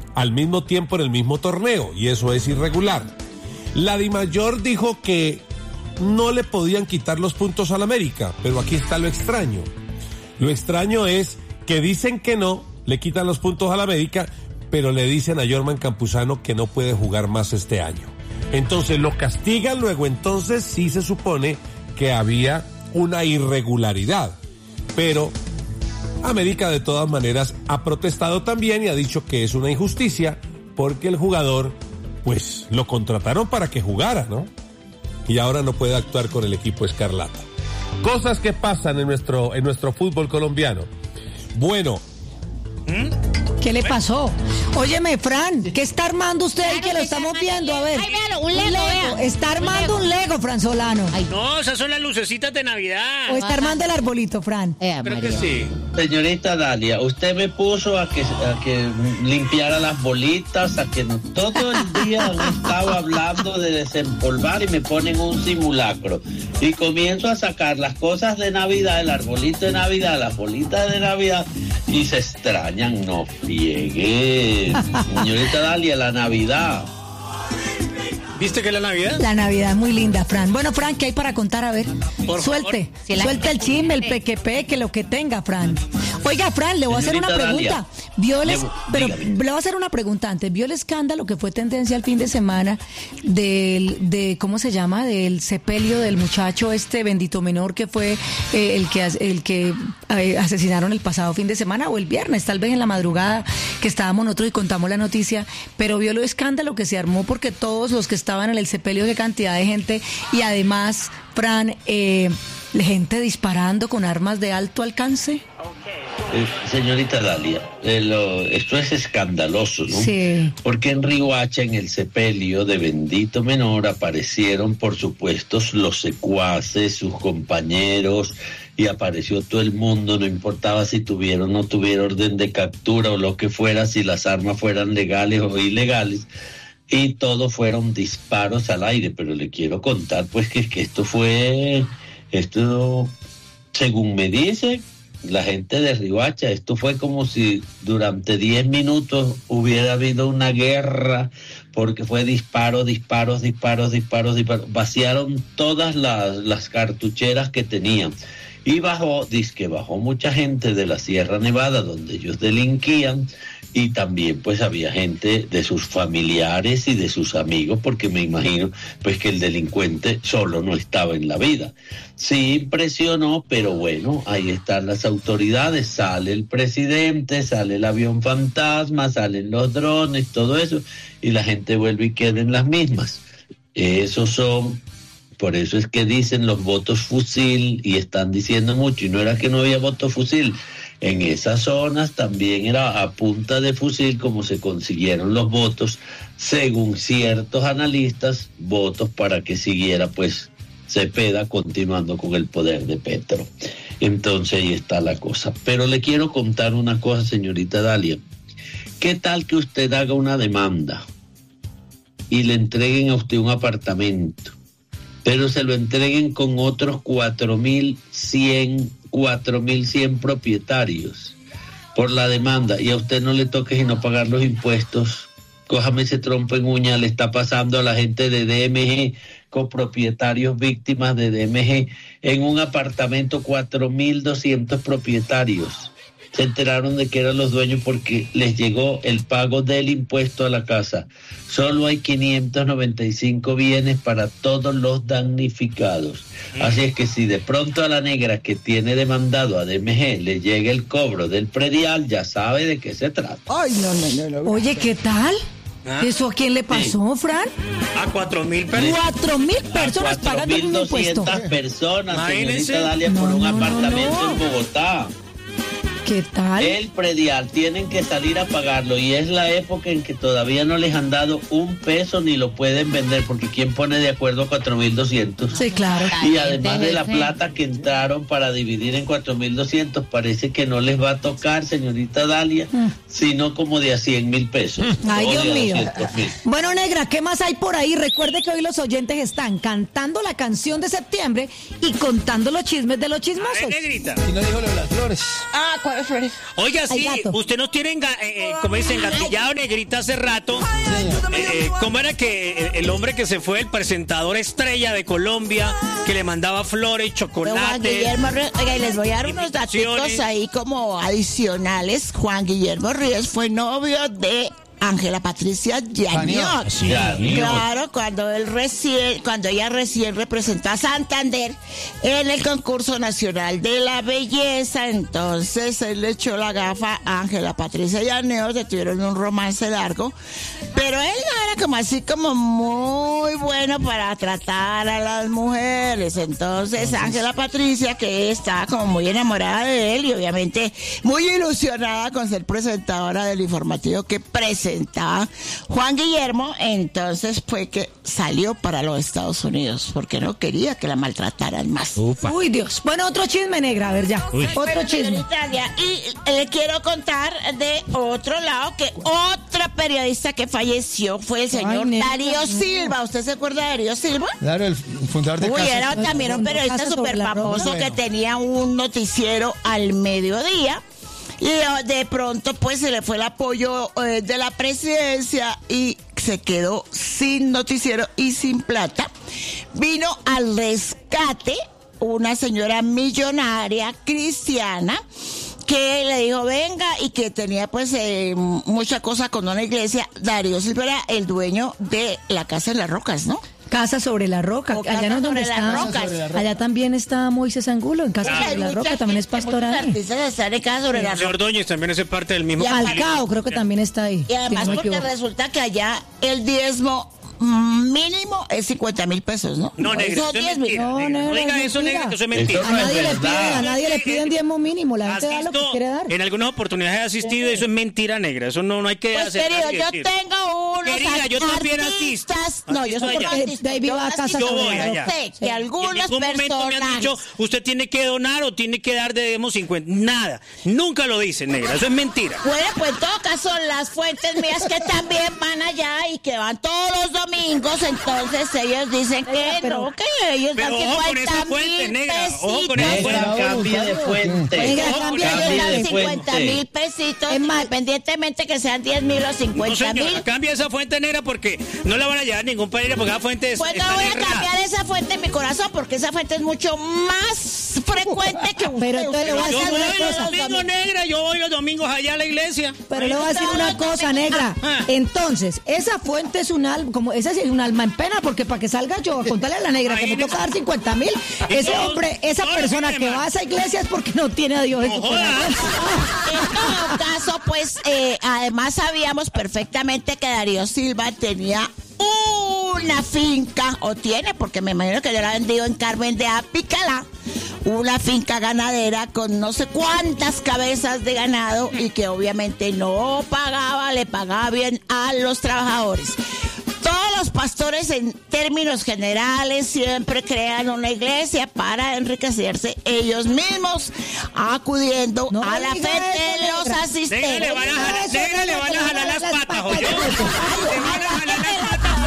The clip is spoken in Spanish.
al mismo tiempo en el mismo torneo, y eso es irregular. La DIMAYOR dijo que no le podían quitar los puntos al América, pero aquí está lo extraño. Lo extraño es que dicen que no, le quitan los puntos al América, pero le dicen a Jorman Campuzano que no puede jugar más este año. Entonces lo castigan, luego entonces sí se supone que había una irregularidad, pero América de todas maneras ha protestado también y ha dicho que es una injusticia porque el jugador, pues lo contrataron para que jugara, ¿no? Y ahora no puede actuar con el equipo escarlata. Cosas que pasan en nuestro fútbol colombiano. Bueno. ¿Qué le pasó? Óyeme, Fran, ¿qué está armando usted ahí que lo estamos viendo? A ver. Ay, véalo, un Lego, vea. Está armando un Lego, Fran Solano. Ay. No, esas son las lucecitas de Navidad. O está armando el arbolito, Fran. Creo que sí. Señorita Dalia, usted me puso a que limpiara las bolitas, a que no, todo el día estaba hablando de desempolvar y me ponen un simulacro. Y comienzo a sacar las cosas de Navidad, el arbolito de Navidad, las bolitas de Navidad, y se extrañan, no friegue. Señorita Dalia, la Navidad. ¿Viste que es la Navidad? La Navidad es muy linda, Fran. Bueno, Fran, ¿qué hay para contar? A ver, suelte el chisme, el peque, lo que tenga, Fran. Oiga, Fran, le voy a hacer una pregunta. Le voy a hacer una pregunta antes. ¿Vio el escándalo que fue tendencia el fin de semana de ¿cómo se llama? Del sepelio del muchacho bendito menor que fue el que asesinaron el pasado fin de semana o el viernes, tal vez en la madrugada que estábamos nosotros y contamos la noticia, pero vio el escándalo que se armó porque todos los que estaban en el sepelio, qué cantidad de gente, y además, Fran, gente disparando con armas de alto alcance. Señorita Dalia, esto es escandaloso, ¿no? Sí. Porque en Riohacha, en el sepelio de bendito menor, aparecieron, por supuesto, los secuaces, sus compañeros, y apareció todo el mundo, no importaba si tuviera o no tuviera orden de captura o lo que fuera, si las armas fueran legales o ilegales, y todo fueron disparos al aire. Pero le quiero contar, pues, que esto, según me dice la gente de Riohacha, esto fue como si durante 10 minutos hubiera habido una guerra, porque fue disparos. Vaciaron todas las cartucheras que tenían. Y bajó mucha gente de la Sierra Nevada, donde ellos delinquían, y también pues había gente de sus familiares y de sus amigos, porque me imagino pues que el delincuente solo no estaba en la vida. Sí impresionó, pero bueno, ahí están las autoridades, sale el presidente, sale el avión fantasma, salen los drones, todo eso, y la gente vuelve y queda en las mismas. Por eso es que dicen los votos fusil, y están diciendo mucho, y no era que no había voto fusil. En esas zonas también era a punta de fusil como se consiguieron los votos, según ciertos analistas, votos para que siguiera pues Cepeda continuando con el poder de Petro. Entonces ahí está la cosa. Pero le quiero contar una cosa, señorita Dalia. ¿Qué tal que usted haga una demanda y le entreguen a usted un apartamento, pero se lo entreguen con otros 4.100 propietarios por la demanda, y a usted no le toque sino pagar los impuestos? Cójame ese trompo en uña, le está pasando a la gente de DMG, copropietarios víctimas de DMG, en un apartamento 4.200 propietarios. Se enteraron de que eran los dueños porque les llegó el pago del impuesto a la casa. Solo hay 595 bienes para todos los damnificados. Así es que si de pronto a la negra que tiene demandado a DMG le llega el cobro del predial, ya sabe de qué se trata. Ay, no. Oye, ¿qué tal? ¿Eso a quién le pasó, Fran? A 4.000 personas. 4.000 personas pagando un impuesto. 4.200 personas, Imagínense. señorita Dalia, por un apartamento en Bogotá. ¿Qué tal? El predial tienen que salir a pagarlo, y es la época en que todavía no les han dado un peso ni lo pueden vender, porque ¿quién pone de acuerdo 4.200? Sí, claro. Y además de la plata que entraron para dividir en 4.200, parece que no les va a tocar, señorita Dalia, sino como de a 100.000 pesos. Ay, o Dios de mío. 200.000. Bueno, negra, ¿qué más hay por ahí? Recuerde que hoy los oyentes están cantando la canción de septiembre y contando los chismes de los chismosos. Negrita. Y no dijo lo de las flores. Oiga, sí, usted nos tiene, como dicen, engatillado, Negrita, hace rato. ¿Cómo era que el hombre que se fue, el presentador estrella de Colombia, que le mandaba flores, chocolate? Juan Guillermo, oiga, les voy a dar unos datos ahí como adicionales. Juan Guillermo Ríos fue novio de Ángela Patricia Llaniot. Claro, cuando ella recién representó a Santander en el concurso nacional de la belleza, entonces él le echó la gafa a Ángela Patricia Llaniot, se tuvieron un romance largo, pero él no era como así como muy bueno para tratar a las mujeres. Entonces Ángela Patricia, que estaba como muy enamorada de él y obviamente muy ilusionada con ser presentadora del informativo que presentaba Juan Guillermo, entonces fue que salió para los Estados Unidos porque no quería que la maltrataran más. Upa. Uy, Dios. Bueno, otro chisme, Negra, a ver ya. Otro chisme. Y le quiero contar de otro lado que otra periodista que falleció fue el señor Darío Silva. ¿Usted se acuerda de Darío Silva? Claro, el fundador de Casa. Era también un periodista súper famoso que tenía un noticiero al mediodía. Y de pronto pues se le fue el apoyo de la presidencia y se quedó sin noticiero y sin plata. Vino al rescate una señora millonaria cristiana que le dijo venga y que tenía pues mucha cosa con una iglesia. Darío Silva era el dueño de la Casa en las Rocas, ¿no? Casa sobre la Roca, allá no es donde está. Allá también está Moisés Angulo, en Casa sobre la Roca, también es pastoral. Artistas están en Casa sobre la Roca. Ordóñez también es parte del mismo. Falcao creo que también está ahí. Y además porque resulta que allá el diezmo mínimo es 50,000 pesos, ¿no? No, Negra, eso es mentira. No diga eso, Negra, eso es mentira. A nadie le piden diezmo mínimo, la gente da lo que quiere dar. En algunas oportunidades he asistido, eso es mentira, Negra, eso no hay que hacer. Querido, yo tengo unos yo también asisto. No, yo soy David va a Casa sobre la Roca. Que algunas personas me han dicho, usted tiene que donar o tiene que dar de demo 50. Nada, nunca lo dicen, Negra, eso es mentira. Bueno, pues en todo caso, las fuentes mías que también van allá y que van todos los domingos, entonces ellos dicen que no, que ellos dan 50,000 pesitos. Cambie de fuente. Cambie de 50,000 pesitos, independientemente que sean 10,000 o 50,000. No, cambia esa fuente, Negra, porque no la van a llevar ningún país, porque esa fuente es. Pues no voy a cambiar esa fuente en mi corazón, porque esa fuente es mucho más frecuente que usted. Pero entonces le voy a decir una cosa. Negra, yo voy los domingos allá a la iglesia. Pero le voy a decir una cosa, Negra. Entonces, esa fuente es un alma, como esa sí es un alma en pena, porque para que salga yo a contarle a la Negra que me toca dar 50,000, ese hombre, esa persona que va a esa iglesia es porque no tiene a Dios en su corazón. En todo caso, pues, además sabíamos perfectamente que Darío Silva tenía una finca, o tiene, porque me imagino que le la ha vendido en Carmen de Apicalá, una finca ganadera con no sé cuántas cabezas de ganado y que obviamente no pagaba, le pagaba bien a los trabajadores. Todos los pastores en términos generales siempre crean una iglesia para enriquecerse ellos mismos, acudiendo a la fe de los asistentes. Negra, le van a jalar las patas, ¿oyó? Le van a jalar las patas.